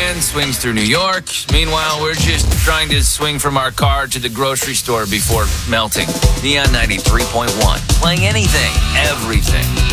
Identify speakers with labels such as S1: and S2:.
S1: Grand swings through New York. Meanwhile, we're just trying to swing from our car to the grocery store before melting. Neon 93.1. Playing anything, everything.